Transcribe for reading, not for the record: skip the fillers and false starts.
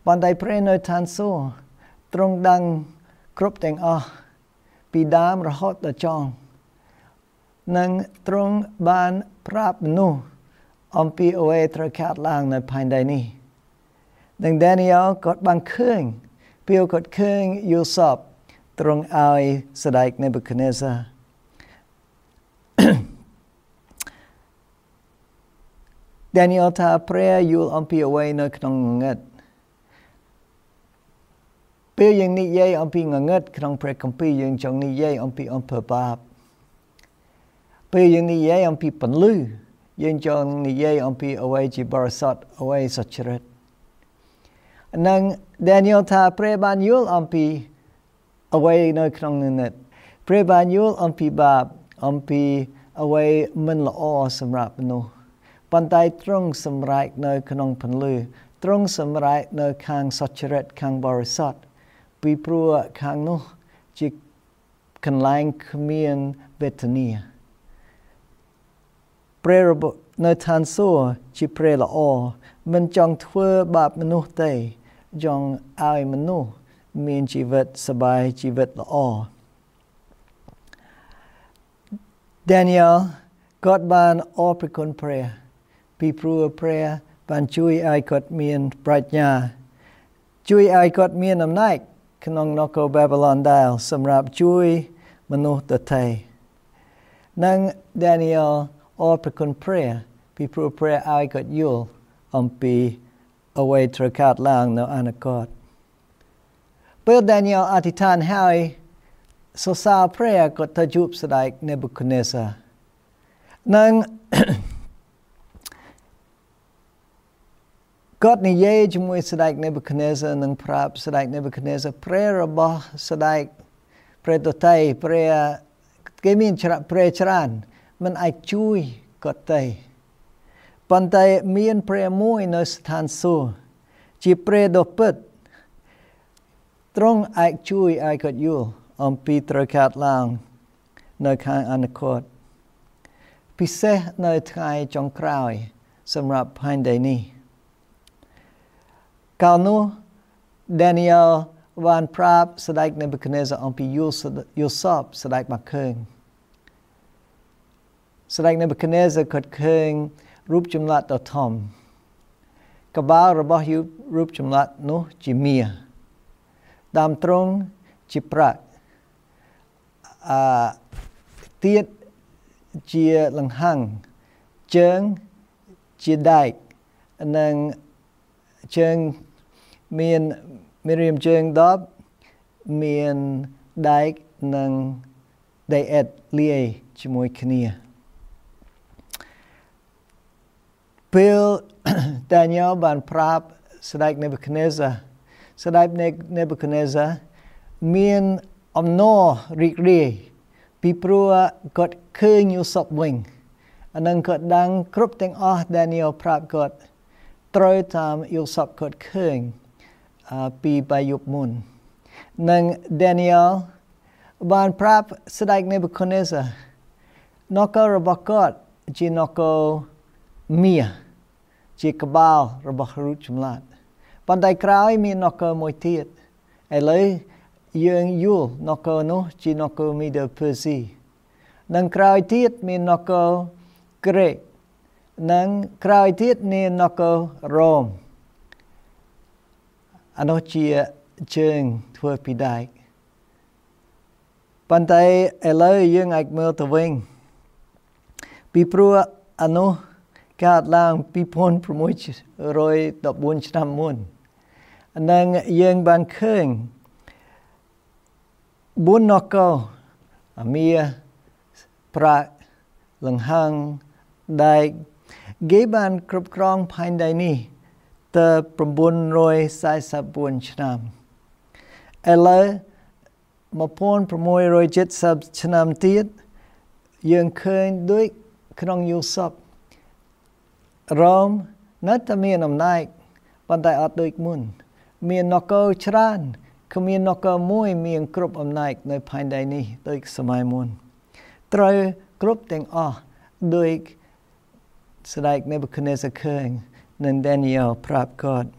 ប៉ុន្តែព្រះនៅឋានសួគ៌ទ្រង់ដឹងគ្រប់ទាំងអស់ពីដើមរហូតដល់ចុងនិងទ្រង់បានប្រាប់មនុស្សអំពីអ្វីត្រូវកើតឡើងនៅផែនដីនេះនិង Daniel ក៏បានឃើញពេលគាត់ឃើញយូសបទ្រង់ឲ្យស្ដេច Nebuchadnezzar Daniel ថាព្រះយល់អំពីអ្វីនៅក្នុងងងឹតពេលយើងនិយាយអំពីងងឹតក្នុងព្រះគម្ពីរយើងចង់និយាយអំពីអំពើបាបពេលយើងនិយាយអំពីពន្លឺយើងចង់និយាយអំពីអ្វីជាបរិសុទ្ធអ្វីសុចរិតនិង Daniel ថាព្រះបានយល់អំពីអ្វីនៅក្នុងងងឹតព្រះបានយល់អំពីបាបអំពីអ្វីមិនល្អសម្រាប់មនុស្សប៉ុន្តែទ្រង់សម្រេចនៅក្នុងពន្លឺទ្រង់សម្រេចនៅខាងសុចរិតខាងបរិសុទ្ធពីព្រោះខាងនោះជាកន្លែងគ្មានវេទនាព្រះរបស់នៅឋានសួគ៌ជាព្រះល្អមិនចង់ធ្វើបាបមនុស្សទេចង់ឲ្យមនុស្សមានជីវិតសប្បាយជីវិតល្អ Daniel គាត់បានអរព្រគុណព្រះពីព្រោះព្រះបានជួយឲ្យគាត់មានប្រាជ្ញាជួយឲ្យគាត់មានអំណាចក្នុងនគរបាប៊ីឡូនដែរសម្រាប់ជួយមនុស្សដទៃនិង Daniel អរព្រគុណព្រះពីព្រោះព្រះឲ្យគាត់យល់អំពីអ្វីត្រូវកើតឡើងនៅអនាគតពេល Daniel អធិដ្ឋានហើយសរសើរព្រះគាត់ទៅជួបស្ដេច Nebuchadnezzar និងគាត់និយាយជាមួយស្ដេច Nebuchadnezzar និងប្រាប់ស្ដេច Nebuchadnezzar ព្រះរបស់ស្ដេចព្រះដទៃព្រះគេមានព្រះច្រើនមិនអាចជួយគាត់ទេប៉ុន្តែមានព្រះមួយនៅស្ថានសួគ៌ជាព្រះដ៏ពិតទ្រង់អាចជួយឲ្យគាត់យល់អំពីត្រូវកើតឡើងនៅខាងអនាគតពិសេសនៅថ្ងៃចុងក្រោយសម្រាប់ផែនដីនេះកាលនោះ Daniel បានប្រាប់ស្ដេច Nebuchadnezzar អំពីយូសបស្ដេចបានឃើញស្ដេច Nebuchadnezzar គាត់ឃើញរូបចម្លាក់ដ៏ធំក្បាលរបស់រូបចម្លាក់នោះជាមាសដើមទ្រង់ជាប្រាក់ទៀតជាលង្ហឹងជើងជាដែកនិងជើងមានរាមជើង10មានដែកនិងដីឥដ្ឋលាយជាមួយគ្នាពេល Daniel បានប្រាប់ស្ដេច Nebuchadnezzar ស្ដេច Nebuchadnezzar មានអំណររីករាយពីព្រោះគាត់ឃើញយូសបវិញនិងគាត់ដឹងគ្រប់ទាំងអស់ Daniel ប្រាប់គាត់ត្រូវតាមយូសបគាត់ឃើញពីបាយយប់មុននិង Daniel បានប្រាប់ស្ដេច Nebuchadnezzar នគររបស់គាត់ជានគរមាសជាក្បាលរបស់រូបចម្លាក់ប៉ុន្តែក្រោយមាននគរមួយទៀតឥឡូវយើងយល់នគរនោះជានគរមីដឺភើស៊ីនិងក្រោយទៀតមាននគរក្រេកនិងក្រោយទៀតមាននគររ៉ូមអានោះជាជើងធ្វើពីដែកប៉ុន្តែឥឡូវយើងអាចមើលទៅវិញពីព្រោះអានោះកើតឡើង2614ឆ្នាំមុននិងយើងបានឃើញ4នគរមាសប្រាក់លង្ហឹងដែកគេបានគ្រប់គ្រងផែនដីនេះទៅ944ឆ្នាំឥឡូវ1670ឆ្នាំទៀតយើងឃើញដូចក្នុងយូសបរ៉ូមនៅតែមានអំណាចប៉ុន្តែអត់ដូចមុនមាននគរច្រើនគ្មាននគរមួយមានគ្រប់អំណាចនៅផែនដីនេះដូចសម័យមុនត្រូវគ្រប់ទាំងអស់ដោយស្ដេច Nebuchadnezzar ឃើញនិង Daniel ប្រាប់គាត់